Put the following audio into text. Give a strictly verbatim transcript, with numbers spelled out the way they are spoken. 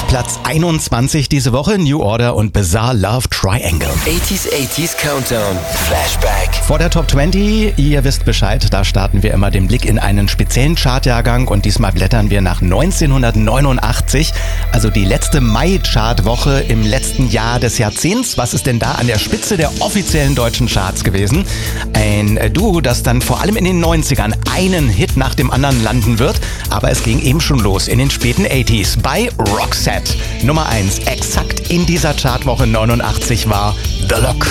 Platz einundzwanzig diese Woche, New Order und Bizarre Love Triangle. achtziger, achtziger Countdown, Flashback. Vor der Top zwanzig, ihr wisst Bescheid, da starten wir immer den Blick in einen speziellen Chartjahrgang und diesmal blättern wir nach neunzehnhundertneunundachtzig, also die letzte Mai-Chartwoche im letzten Jahr des Jahrzehnts. Was ist denn da an der Spitze der offiziellen deutschen Charts gewesen? Ein Duo, das dann vor allem in den neunzigern einen Hit nach dem anderen landen wird, aber es ging eben schon los in den späten achtziger bei Roxette. Nummer eins, exakt in dieser Chartwoche neunundachtzig war The Look.